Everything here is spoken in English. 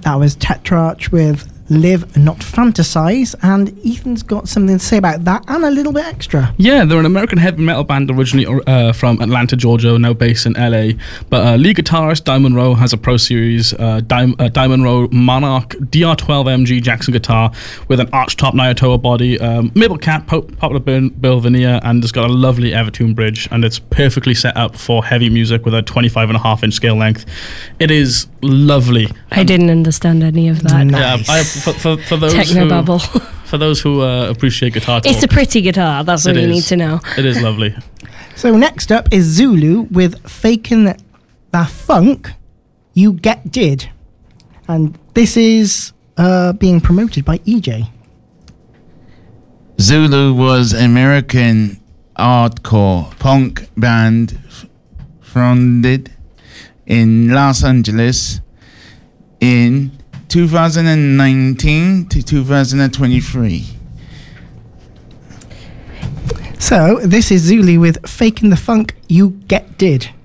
That was Tetrarch with Live Not Fantasize, and Ethan's got something to say about that and a little bit extra. Yeah, they're an American heavy metal band originally from Atlanta, Georgia, now based in LA. But lead guitarist Di Monroe has a Pro Series Di Monroe Monarch DR12MG Jackson guitar with an archtop Nyatoa body, maple cap, poplar bill veneer, and it's got a lovely Evertune bridge, and it's perfectly set up for heavy music with a 25.5-inch scale length. It is lovely. I didn't understand any of that. Nice. Yeah, for those Technobubble. For those who appreciate guitar talk, It's a pretty guitar, that's all you need to know. It is lovely. So next up is Zulu with Fakin' the Funk You Get Did. And this is being promoted by EJ. Zulu was an American hardcore punk band founded in Los Angeles in 2019 to 2023. So this is Zulu with Fakin' the Funk You Get Did.